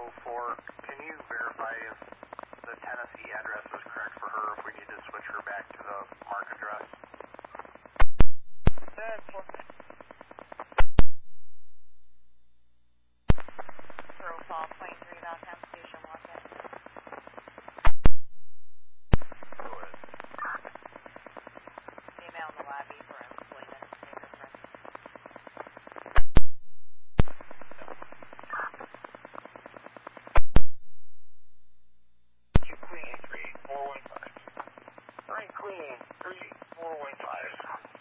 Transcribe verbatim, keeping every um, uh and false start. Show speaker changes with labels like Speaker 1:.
Speaker 1: oh four. Can you verify if the Tennessee address is correct for her, if we need to switch her back to the MARC address?
Speaker 2: That's one. Profile point three dot com station walk-in.
Speaker 1: Go ahead.
Speaker 2: Email in the lobby for employment fingerprint.
Speaker 1: You clean three four one five. Right, clean three four one five.